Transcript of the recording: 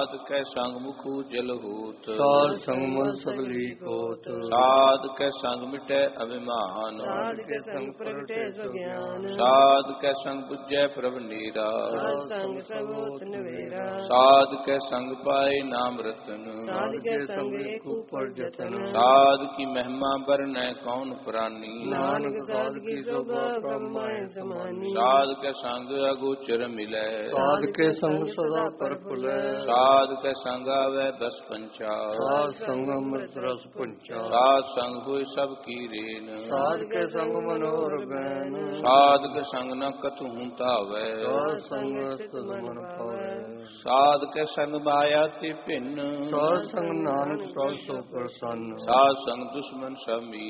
ਸਾਧ ਕੈ ਸੰਗ ਮੁਖ ਉਜਲ ਹੋਤ, ਸਾਧ ਸੰਗ ਮਨ ਸਗਲੀ ਕੋਟ, ਸਾਧ ਕੈ ਸੰਗ ਮਿਟੈ ਅਭਿਮਾਨ, ਸਾਧ ਕੇ ਸੰਗ ਪ੍ਰਗਟੇ ਸੁਗਿਆਨ, ਸਾਧ ਕੈ ਸੰਗ ਬੁਝੈ ਪ੍ਰਭ ਨੀਰਾ, ਸਾਧ ਸੰਗ ਸਭ ਹੋਤ ਨਵੇਰਾ, ਸਾਧ ਕੈ ਸੰਗ ਪਾਏ ਨਾਮ ਰਤਨ, ਸਾਧ ਕੇ ਸੰਗ ਏਕ ਉਪਰ ਜਤਨ, ਸਾਧ ਕੀ ਮਹਿਮਾ ਬਰਨੈ ਕੌਣ ਪ੍ਰਾਨੀ, ਨਾਨਕ ਸਾਧ ਕੀ ਸ਼ੋਭਾ ਪ੍ਰਭ ਮਾਹਿ ਸਮਾਨੀ, ਸਾਧ ਕੈ ਸੰਗ ਅਗੋਚਰ ਮਿਲੈ, ਸਾਧ ਕੇ ਸੰਗ ਸਦਾ ਪਰਪੁਲੈ, ਸਾਧ ਕੈ ਸੰਗ ਆਵੈ ਬਸ ਪੰਚਾ, ਸਾਧ ਸੰਗ ਅੰਮ੍ਰਿਤ ਰਸ ਪੰਚਾ, ਸਾਧ ਸੰਗ ਹੋਇ ਸਭ ਕੀ ਰੇਨ, ਸਾਧ ਕੇ ਸੰਗ ਮਨੋਰ ਬੈਨ, ਸਾਧ ਕੈ ਸੰਗ ਨ ਕਤਹੁ ਧਾਵੈ, ਸਾਧ ਸੰਗ ਸਤ ਮਨ ਪਾਵੈ, ਸਾਧ ਕੈ ਸੰਗ ਮਾਇਆ ਤੇ ਭਿੰਨ, ਸਾਧ ਸੰਗ ਨਾਨਕ ਸਭ ਸੋ ਪ੍ਰਸੰਨ, ਸਾਧ ਸੰਗ ਦੁਸ਼ਮਨ ਸਭ ਮੀਤ,